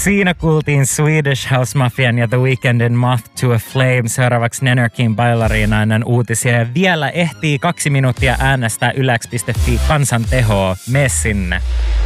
Siinä kuultiin Swedish House Mafian ja The Weekndin Moth to a Flame. Seuraavaksi Nenörkin Bailarina ennen uutisia. Ja vielä ehtii 2 minuuttia äänestää Ylex.fi kansan tehoa. Mene sinne.